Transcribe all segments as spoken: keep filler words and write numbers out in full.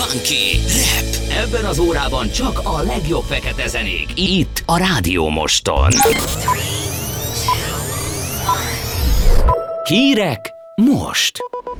funky, rap. Ebben az órában csak a legjobb fekete zenék. Itt a Rádió Moston. Hírek most.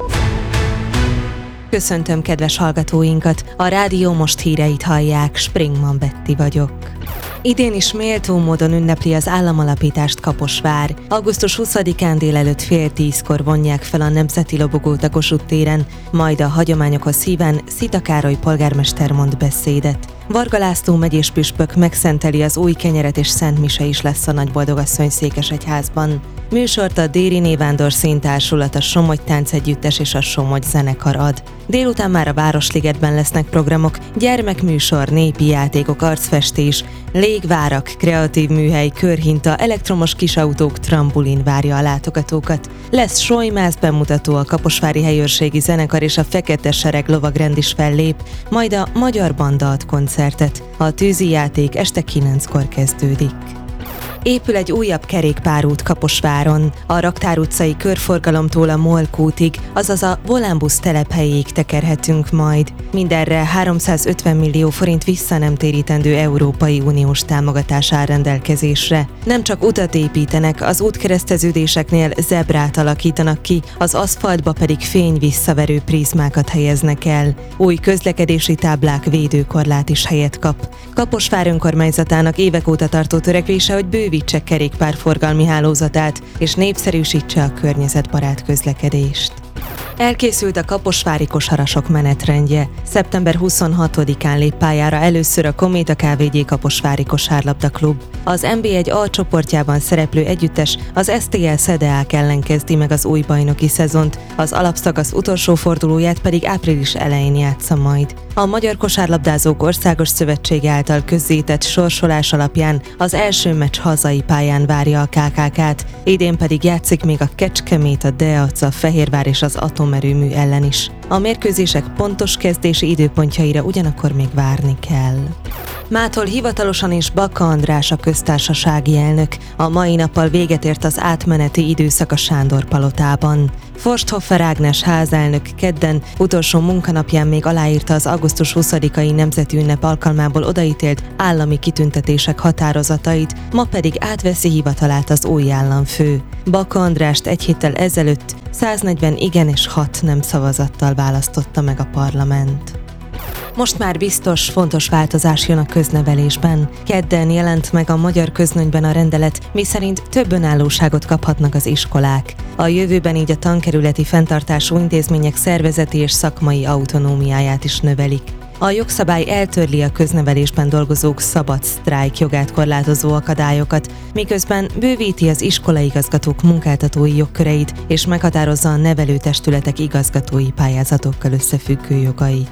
Köszöntöm kedves hallgatóinkat, a Rádió Most híreit hallják, Springman Betty vagyok. Idén is méltó módon ünnepli az államalapítást Kaposvár. augusztus huszadikán délelőtt fél tízkor vonják fel a Nemzeti Lobogót a Kossuth téren, majd a hagyományokhoz híven Szita Károly polgármester mond beszédet. Varga László megyés püspök megszenteli az új kenyeret és szentmise is lesz a Nagyboldogasszony székesegyházban. Műsort a Déri Vándor Színtársulat, a Somogy Táncegyüttes és a Somogy zenekar ad. Délután már a Városligetben lesznek programok, gyermekműsor, népi játékok, arcfestés, légvárak, kreatív műhely, körhinta, elektromos kisautók, trambulin várja a látogatókat. Lesz solymász bemutató, a Kaposvári Helyőrségi Zenekar és a Fekete Sereg lovagrend is fellép, majd a Magyar Banda ad koncertet. A tűzijáték este kilenckor kezdődik. Épül egy újabb kerékpárút Kaposváron. A Raktár utcai körforgalomtól a Molk útig, azaz a Volánbusz telephelyéig tekerhetünk majd. Mindenre háromszázötven millió forint visszanemtérítendő Európai Uniós támogatás áll rendelkezésre. Nem csak utat építenek, az útkereszteződéseknél zebrát alakítanak ki, az aszfaltba pedig fény-visszaverő prizmákat helyeznek el. Új közlekedési táblák, védőkorlát is helyet kap. Kaposvár önkormányzatának évek óta tartó törekvése, hogy bővítse kerékpárforgalmi hálózatát és népszerűsítse a környezetbarát közlekedést. Elkészült a kaposvári kosarasok menetrendje. szeptember huszonhatodikán lép pályára először a Kométa ká vé gé Kaposvári Kosárlabda Klub. Az en bé egy A csoportjában szereplő együttes az es té el Szedeák ellen kezdi meg az új bajnoki szezont, az alapszakasz utolsó fordulóját pedig április elején játsza majd. A Magyar Kosárlabdázók Országos Szövetsége által közzétett sorsolás alapján az első meccs hazai pályán várja a ká ká ká-t, idén pedig játszik még a Kecskemét, a Deac, a Fehérvár és az atomerőmű ellen is. A mérkőzések pontos kezdési időpontjaira ugyanakkor még várni kell. Mától hivatalosan is Baka András a köztársasági elnök. A mai nappal véget ért az átmeneti időszak a Sándor palotában. Forsthofer Ágnes házelnök kedden utolsó munkanapján még aláírta az augusztus huszadikai nemzeti ünnep alkalmából odaítélt állami kitüntetések határozatait, ma pedig átveszi hivatalát az új államfő. Baka Andrást egy héttel ezelőtt száznegyven igen és hat nem szavazattal választotta meg a parlament. Most már biztos, fontos változás jön a köznevelésben. Kedden jelent meg a magyar közlönyben a rendelet, miszerint több önállóságot kaphatnak az iskolák. A jövőben így a tankerületi fenntartású intézmények szervezeti és szakmai autonómiáját is növelik. A jogszabály eltörli a köznevelésben dolgozók szabad sztrájk jogát korlátozó akadályokat, miközben bővíti az iskolaigazgatók munkáltatói jogköreit és meghatározza a nevelőtestületek igazgatói pályázatokkal összefüggő jogait.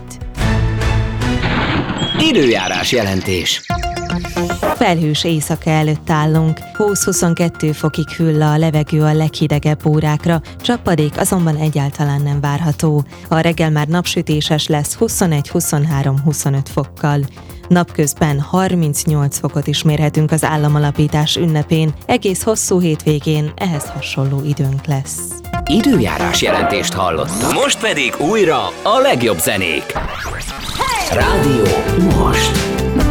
Időjárás jelentés. Felhős éjszaka előtt állunk, húsz-huszonkettő fokig hűl a levegő a leghidegebb órákra, csapadék azonban egyáltalán nem várható. A reggel már napsütéses lesz huszonegy-huszonhárom-huszonöt fokkal. Napközben harmincnyolc fokot is mérhetünk az államalapítás ünnepén, egész hosszú hétvégén ehhez hasonló időnk lesz. Időjárás jelentést hallottak. Most pedig újra a legjobb zenék. Rádió Most.